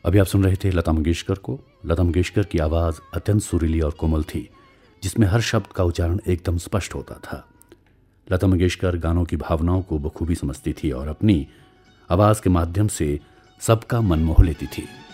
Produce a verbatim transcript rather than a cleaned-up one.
अभी आप सुन रहे थे लता मंगेशकर को। लता मंगेशकर की आवाज़ अत्यंत सुरीली और कोमल थी, जिसमें हर शब्द का उच्चारण एकदम स्पष्ट होता था। लता मंगेशकर गानों की भावनाओं को बखूबी समझती थी और अपनी आवाज़ के माध्यम से सबका मन मोह लेती थी।